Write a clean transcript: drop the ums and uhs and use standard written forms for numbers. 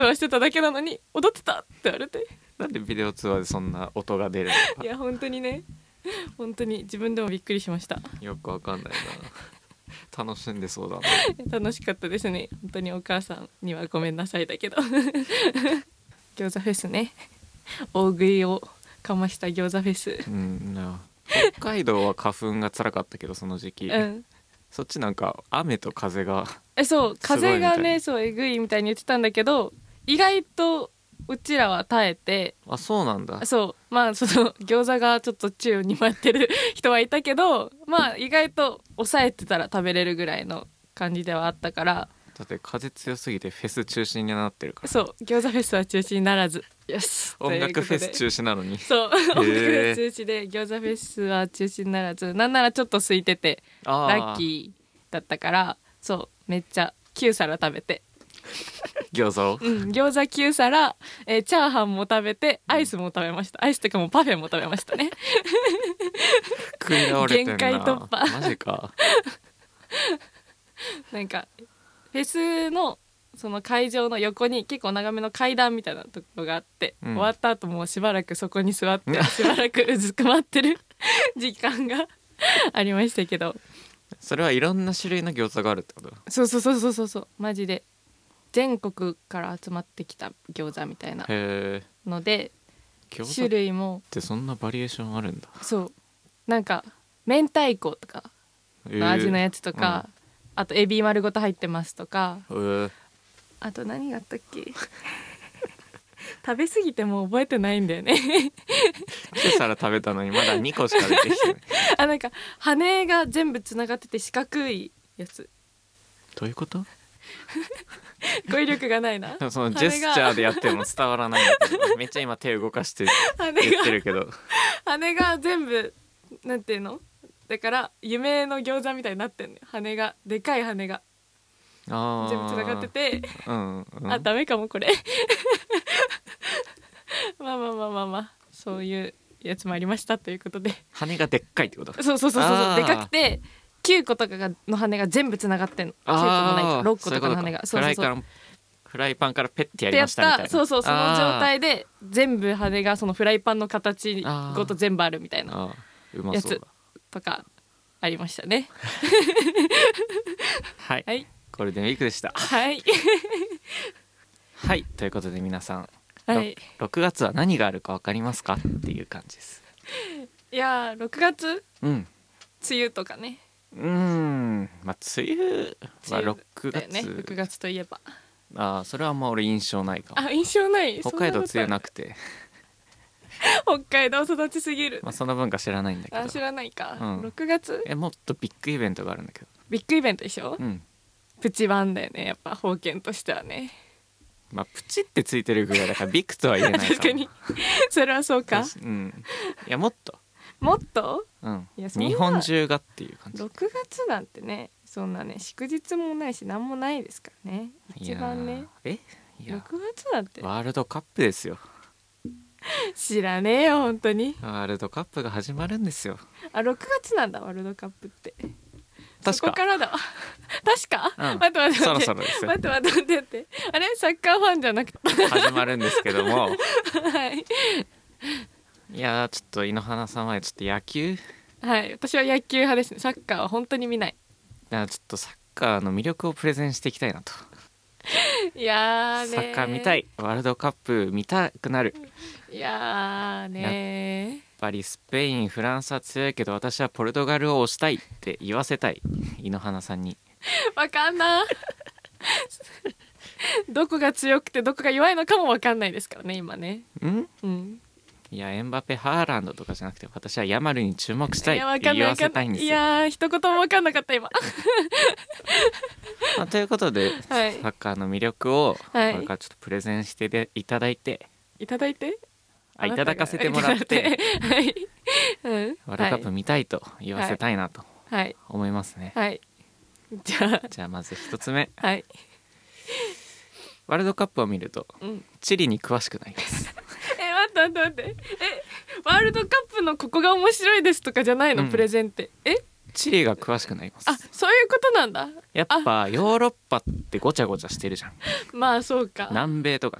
話してただけなのに踊ってたって言われて、 なんでビデオ通話でそんな音が出るのいや本当にね、本当に自分でもびっくりしました。 かよくわかんないな。楽しんでそうだな。 楽しかったですね。本当にお母さんにはごめんなさいだけど餃子フェスね、大食いをかました餃子フェス。 北海道は花粉が辛かったけどその時期、そっちなんか雨と風がそう風がね、そうえぐいみたいに言ってたんだけど、意外とうちらは耐えて。 あ、そうなんだ。 そうまあその餃子がちょっと宙に舞ってる人はいたけど、まあ意外と抑えてたら食べれるぐらいの感じではあったから。 だって風強すぎてフェス中止になってるから。 そう餃子フェスは中止にならず、よし音楽フェス中止なのに。 そう音楽フェス中止で餃子フェスは中止にならず、なんならちょっと空いててラッキーだったから、そうめっちゃ9皿食べて餃子を、 餃子9皿、チャーハンも食べてアイスも食べました。アイスとかもパフェも食べましたね食い倒れてんな。 限界突破マジかなんかフェスのその会場の横に結構長めの階段みたいなところがあって、終わった後もうしばらくそこに座ってしばらくうずくまってる時間がありましたけど。 それはいろんな種類の餃子があるってこと？ そうマジで全国から集まってきた餃子みたいなので、種類もってそんなバリエーションあるんだ。 そうなんか明太子とかの味のやつとか、あとエビ丸ごと入ってますとか、あと何があったっけ食べ過ぎてもう覚えてないんだよね 9皿食べたのにまだ2個しか出てきてないなんか羽が全部つながってて四角いやつ。 どういうこと？ 語彙力がないな。 でもそのジェスチャーでやっても伝わらないんだけどめっちゃ今手動かして言ってるけど羽が全部なんていうのだから夢の餃子みたいになってんね。羽がでかい羽が全部つながってて、あダメかもこれまあそういうやつもありましたということで、 羽がでっかいってこと？ そうでかくて9個とかの羽が全部つながってんの。9個もないか6個とかの羽がフライパンからペッてやりましたみたいな。 そうその状態で全部羽がそのフライパンの形ごと全部あるみたいなやつとかありましたねはい、ゴールデンウィークでした。 はいはいということで皆さん、 6 月は何があるか分かりますかっていう感じです。 いや6月、梅雨とかね。 まあ梅雨は6月ね、6月といえばそれはあんま俺印象ないかも。 印象ない。 北海道梅雨なくて北海道育ちすぎる。 その文化知らないんだけど。 知らないか、6月もっとビッグイベントがあるんだけど。 ビッグイベントでしょ。プチバンだよねやっぱ方言としてはね。 プチってついてるぐらいだからビッグとは言えないか確かにそれはそうか。 いやもっといや日本中がっていう感じ。 6月なんてねそんなね祝日もないし何もないですからね。一番ね6月なんてワールドカップですよ。 知らねえよ本当に。 ワールドカップが始まるんですよ。 6月なんだワールドカップって。 確かそこからだわ確か、待ってそろそろですよ。 待ってあれサッカーファンじゃなくて始まるんですけどもはいいやちょっと井ノ原さんはちょっと野球、 私は野球派ですね。サッカーは本当に見ない。 ちょっとサッカーの魅力をプレゼンしていきたいなと。 いやねサッカー見たい、ワールドカップ見たくなる。 いやねやっぱりスペインフランスは強いけど私はポルトガルを推したいって言わせたい井ノ原さんに。 わかんなどこが強くてどこが弱いのかもわかんないですからね今ね。いやエンバペハーランドとかじゃなくて私はヤマルに注目したいって言わせたいんですよ。 いや一言も分かんなかった今ということで、サッカーの魅力をこれからちょっとプレゼンしていただいていただかせてもらってワールドカップ見たいと言わせたいなと思いますね。じゃあまず一つ目、ワールドカップを見ると、地理に詳しくなります待ってワールドカップのここが面白いですとかじゃないの、プレゼンって地理が詳しくなります。 あ、そういうことなんだ。 やっぱヨーロッパってごちゃごちゃしてるじゃん。 まあそうか。 南米とか